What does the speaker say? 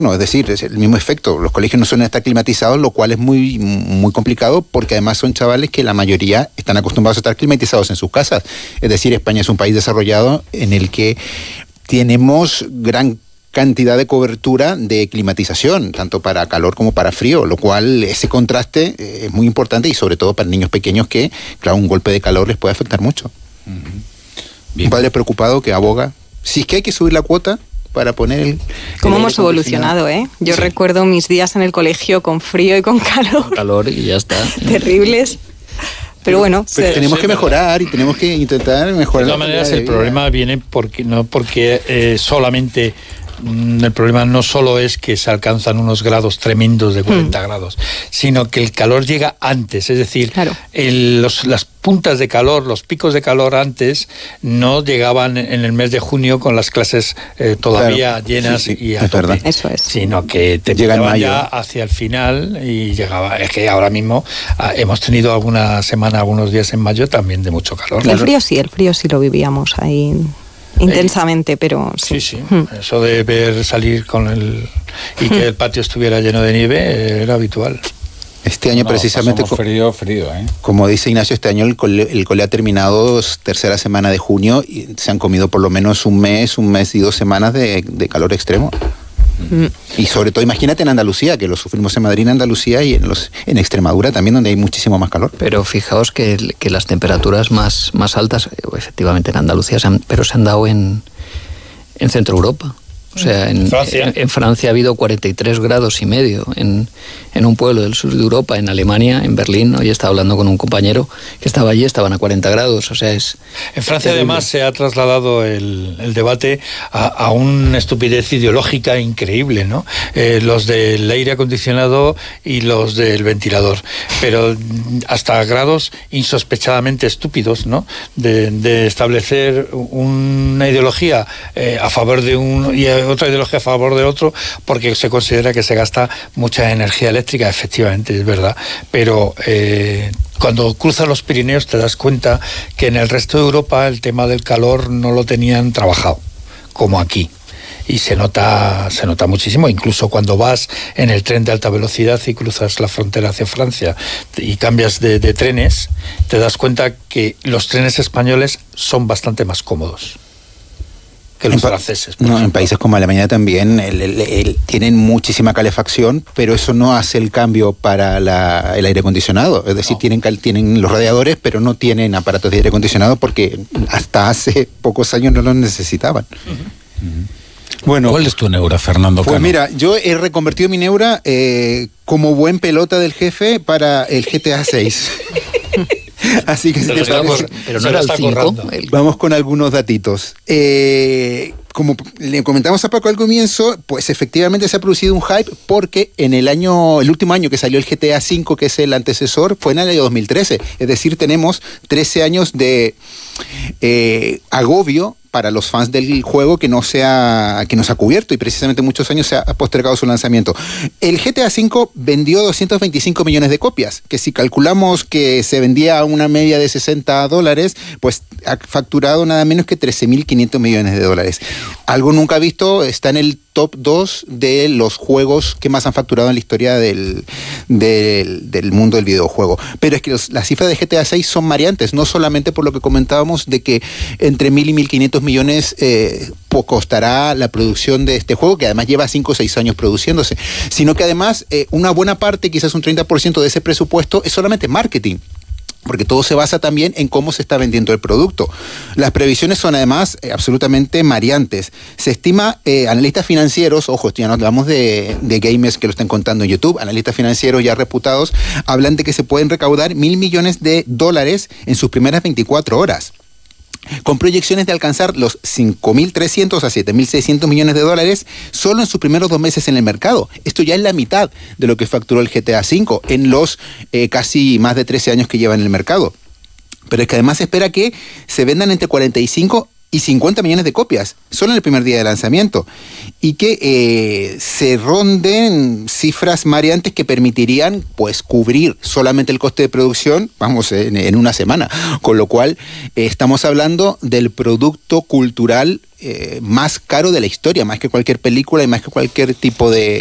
No, es decir, es el mismo efecto. Los colegios no suelen estar climatizados, lo cual es muy, muy complicado porque además son chavales que la mayoría están acostumbrados a estar climatizados en sus casas. Es decir, España es un país desarrollado en el que tenemos gran cantidad de cobertura de climatización, tanto para calor como para frío, lo cual ese contraste es muy importante y sobre todo para niños pequeños que, claro, un golpe de calor les puede afectar mucho. Un padre preocupado que aboga, si es que hay que subir la cuota para poner el... ¿Cómo hemos evolucionado, eh? Yo recuerdo mis días en el colegio con frío y con calor. Con calor y ya está. Terribles. Pero bueno... Pero tenemos que mejorar y tenemos que intentar mejorar. De todas maneras, el problema viene porque solamente... El problema no solo es que se alcanzan unos grados tremendos de 40 grados, sino que el calor llega antes, es decir, claro. Las puntas de calor, los picos de calor antes no llegaban en el mes de junio con las clases todavía llenas y a tope, eso es. Sino que te llegaban ya hacia el final y llegaba. Es que ahora mismo hemos tenido algunos días en mayo también de mucho calor. El frío sí lo vivíamos ahí intensamente, pero sí. Sí. Eso de ver salir y que el patio estuviera lleno de nieve era habitual. Este año precisamente frío, como dice Ignacio, este año el cole ha terminado tercera semana de junio y se han comido por lo menos un mes y 2 semanas de calor extremo. Y sobre todo imagínate en Andalucía, que lo sufrimos en Madrid, en Andalucía y en Extremadura también, donde hay muchísimo más calor. Pero fijaos que las temperaturas más altas, efectivamente en Andalucía, se han dado en Centro Europa. O sea, en Francia ha habido 43 grados y medio en un pueblo del sur de Europa, en Alemania, en Berlín. Hoy estaba hablando con un compañero que estaba allí, estaban a 40 grados. O sea, es... En Francia además se ha trasladado el debate a una estupidez ideológica increíble, ¿no? Los del aire acondicionado y los del ventilador. Pero hasta grados insospechadamente estúpidos, ¿no? De establecer una ideología a favor de uno y otra ideología a favor del otro, porque se considera que se gasta mucha energía eléctrica. Efectivamente, es verdad, pero cuando cruzas los Pirineos te das cuenta que en el resto de Europa el tema del calor no lo tenían trabajado como aquí. Y se nota muchísimo, incluso cuando vas en el tren de alta velocidad y cruzas la frontera hacia Francia y cambias de trenes, te das cuenta que los trenes españoles son bastante más cómodos que los franceses. En países como Alemania también tienen muchísima calefacción, pero eso no hace el cambio para el aire acondicionado. Es decir, tienen los radiadores, pero no tienen aparatos de aire acondicionado porque hasta hace pocos años no los necesitaban. Bueno, ¿cuál es tu neura, Fernando Cano? Pues mira, yo he reconvertido mi neura como buen pelota del jefe para el GTA 6. Así que pero no era el 5. Vamos con algunos datitos. Como le comentamos a Paco al comienzo, pues efectivamente se ha producido un hype porque el último año que salió el GTA V, que es el antecesor, fue en el año 2013. Es decir, tenemos 13 años de agobio para los fans del juego que no se ha cubierto, y precisamente muchos años se ha postergado su lanzamiento. El GTA V vendió 225 millones de copias, que si calculamos que se vendía a una media de $60, pues ha facturado nada menos que 13.500 millones de dólares. Algo nunca visto, está en el top 2 de los juegos que más han facturado en la historia del mundo del videojuego. Pero es que las cifras de GTA 6 son variantes, no solamente por lo que comentábamos de que entre 1.000 y 1.500 millones costará la producción de este juego, que además lleva 5 o 6 años produciéndose, sino que además una buena parte, quizás un 30% de ese presupuesto es solamente marketing, porque todo se basa también en cómo se está vendiendo el producto. Las previsiones son además absolutamente mareantes. Se estima, analistas financieros, ojo, ya no hablamos de gamers que lo están contando en YouTube, analistas financieros ya reputados, hablan de que se pueden recaudar $1.000 millones en sus primeras 24 horas. Con proyecciones de alcanzar los 5.300 a 7.600 millones de dólares solo en sus primeros 2 meses en el mercado. Esto ya es la mitad de lo que facturó el GTA V en los casi más de 13 años que lleva en el mercado. Pero es que además se espera que se vendan entre 45 y 50 millones de copias, solo en el primer día de lanzamiento, y que se ronden cifras mareantes que permitirían pues cubrir solamente el coste de producción, vamos, en una semana, con lo cual estamos hablando del producto cultural más caro de la historia, más que cualquier película y más que cualquier tipo de